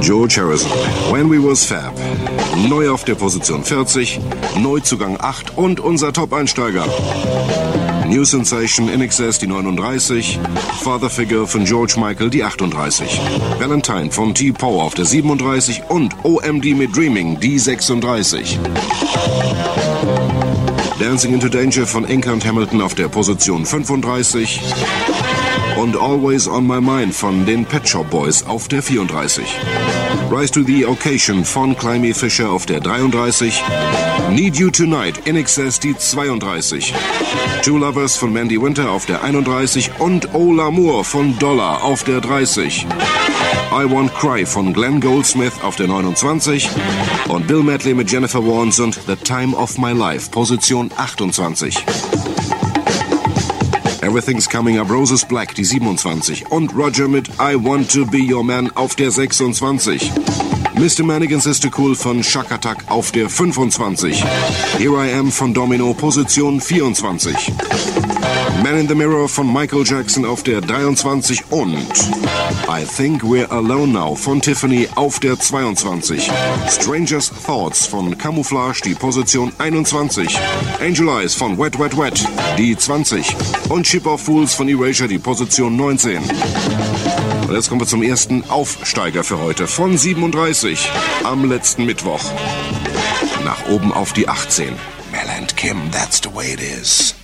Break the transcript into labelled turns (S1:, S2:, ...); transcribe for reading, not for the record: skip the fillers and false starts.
S1: George Harrison, When We Was Fab. Neu auf der Position 40, Neuzugang 8 und unser Top-Einsteiger. New Sensation INXS die 39, Father Figure von George Michael die 38, Valentine von T-Power auf der 37 und OMD mit Dreaming die 36. Dancing into Danger von Inca und Hamilton auf der Position 35 und Always on My Mind von den Pet Shop Boys auf der 34. Rise to the Occasion von Climby Fisher auf der 33. Need You Tonight INXS die 32. Two Lovers von Mandy Winter auf der 31 und Oh L'Amour von Dollar auf der 30. I Won't Cry von Glenn Goldsmith auf der 29 und Bill Medley mit Jennifer Warnes und The Time of My Life, Position 28. Everything's Coming Up, Roses Black, die 27 und Roger mit I Want to Be Your Man auf der 26. Mr. Manigans Is Too Cool von Shack Attack auf der 25. Here I Am von Domino, Position 24. Man in the Mirror von Michael Jackson auf der 23 und I Think We're Alone Now von Tiffany auf der 22. Stranger's Thoughts von Camouflage, die Position 21. Angel Eyes von Wet Wet Wet, die 20. Und Ship of Fools von Erasure, die Position 19. Und jetzt kommen wir zum ersten Aufsteiger für heute von 37 am letzten Mittwoch. Nach oben auf die 18. Mel and Kim, That's the Way It Is.